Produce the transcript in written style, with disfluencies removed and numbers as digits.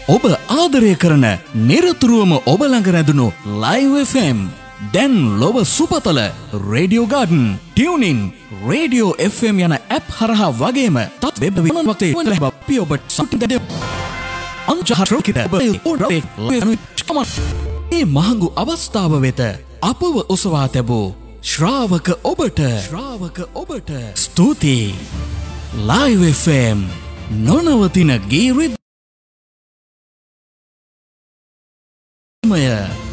ඔබ ආදරය කරන නිරතුරුවම ඔබ ළඟ රැඳුණු Live FM දැන් ලොව සුපතල radio garden tuning radio FM යන ඇප් හරහා වගේම තත් වෙබ් විනෝදයේ අපි ඔබට සුටිද ඒ මහඟු අවස්ථාව වෙත අපව ඔසවා තැබූ ශ්‍රාවක ඔබට ස්තුතියි. Live FM නොනවතින ගීරිද්මය